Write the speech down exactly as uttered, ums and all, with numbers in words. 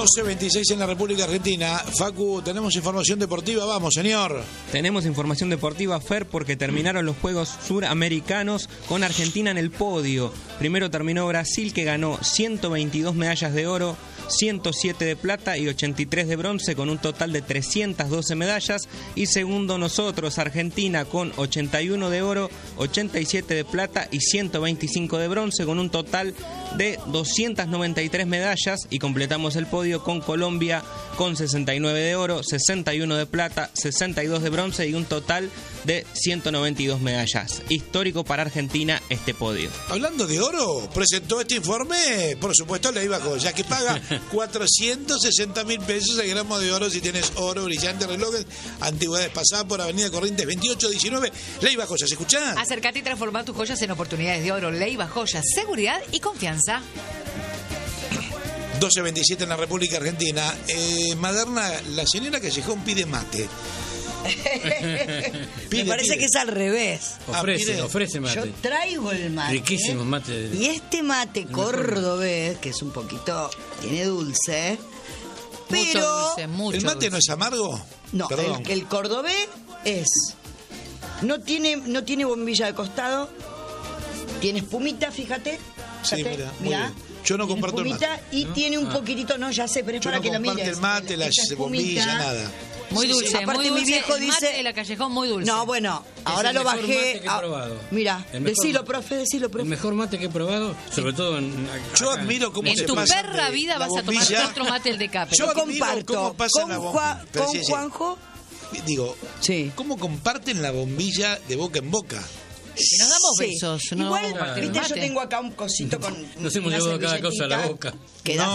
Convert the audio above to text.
doce veintiséis en la República Argentina. Facu, tenemos información deportiva. Vamos, señor. Tenemos información deportiva, Fer, porque terminaron los Juegos Suramericanos con Argentina en el podio. Primero terminó Brasil, que ganó ciento veintidós medallas de oro, ciento siete de plata y ochenta y tres de bronce, con un total de trescientas doce medallas. Y segundo nosotros, Argentina, con ochenta y uno de oro, ochenta y siete de plata y ciento veinticinco de bronce, con un total de doscientas noventa y tres medallas. Y completamos el podio con Colombia con sesenta y nueve de oro, sesenta y uno de plata, sesenta y dos de bronce y un total de ciento noventa y dos medallas. Histórico para Argentina este podio. Hablando de oro, presentó este informe, por supuesto, Leiva Joyas, que paga cuatrocientos sesenta mil pesos el gramo de oro si tienes oro, brillantes, relojes, antigüedades pasadas por Avenida Corrientes veintiocho diecinueve. Leiva Joyas, ¿escuchá? Acércate y transforma tus joyas en oportunidades de oro. Leiva Joyas, seguridad y confianza. doce veintisiete en la República Argentina. Eh, Maderna, la señora Callejón pide mate. Pide, Me parece pide. que es al revés. Ofrece, ah, ofrece mate. Yo traigo el mate. Riquísimo mate. Y este mate cordobés, que es un poquito, tiene dulce, pero... Mucho dulce, mucho ¿El mate dulce. no es amargo? No, el, el cordobés es... No tiene, no tiene bombilla de costado, tiene espumita, fíjate. Sí, fíjate, mira, muy mirá. bien. Yo no comparto el mate. Y ¿No? tiene un Ah. poquitito, no, ya sé, pero es Yo para no que la comparto mires. el mate, la Esa bombilla, espumita. nada. Muy Sí, dulce, sí. Aparte muy dulce. mi viejo El dice... mate de la Callejón muy dulce. No, bueno, ahora el lo mejor bajé. mate que he Ah, probado. mira, El mejor decilo, mate. profe, decilo, El profe. mejor mate que he probado, sobre todo en... Yo acá. admiro cómo En se tu pasan perra de vida la vas a tomar bombilla. otro mate el de Cape. Yo Yo admiro comparto cómo pasan con, la bom- Juan- Pero con sí, sí. Juanjo. Digo, Sí. ¿cómo comparten la bombilla de boca en boca? Si nos damos Sí. besos, no Igual, vamos a compartir el viste, yo mate. tengo acá un cosito con. Nos hemos una llevado cada cosa a la servilletita boca. que da No.